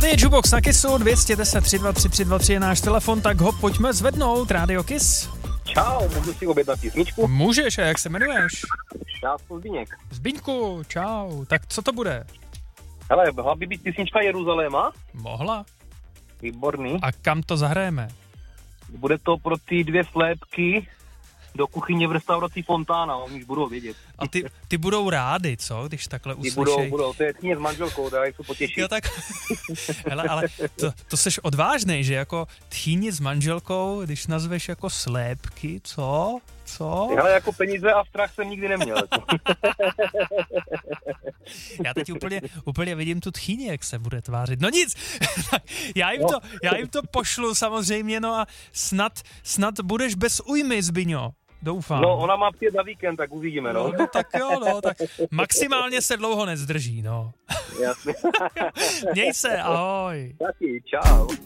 Tady je Jukebox na Kissu, 210 323 323 je náš telefon, tak ho pojďme zvednout. Rádio Kiss. Čau, můžu si objednat písničku? Můžeš, a jak se jmenuješ? Já jsem Zbyněk. Zbyňku, čau. Tak co to bude? Hele, mohla by být písnička Jeruzaléma? Mohla. Výborný. A kam to zahrajeme? Bude to pro ty dvě slépky do kuchyně v restauraci Fontána, oni už budou vědět. A ty budou rádi, co, když takhle Ty uslyšej? budou, to je tchýně s manželkou, tak se potěší. Jo, tak, hele, ale to seš odvážnej, že jako tchýni s manželkou, když nazveš jako slépky, co? Hele, jako peníze a strach jsem nikdy neměl. Já teď úplně vidím tu tchýni, jak se bude tvářit. No nic, já jim to pošlu samozřejmě, no a snad budeš bez újmy, Zbyňo. Doufám. No, ona má přijet na víkend, tak uvidíme, no. No tak jo, no, tak maximálně se dlouho nezdrží, no. Jasně. Měj se, ahoj. Taky, čau.